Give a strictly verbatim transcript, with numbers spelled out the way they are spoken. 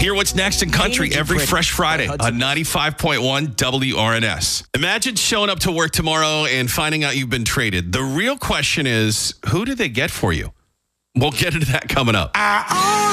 Hear what's next in country every Fresh Friday on ninety-five point one W R N S. Imagine showing up to work tomorrow and finding out you've been traded. The real question is, who did they get for you? We'll get into that coming up.